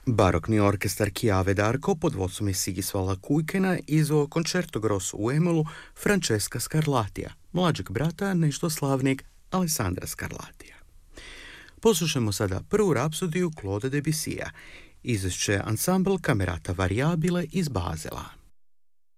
Barokni orkestar Chiave d'Arco pod vodstvom Sigisvala Kujkena izveo koncerto grosso u Emolu Francesca Scarlatija, mlađeg brata nešto slavnijeg Alessandra Scarlatija. Poslušajmo sada prvu rapsodiju Claude Debussija, izvešće ansambl Camerata Variabile iz Bazela.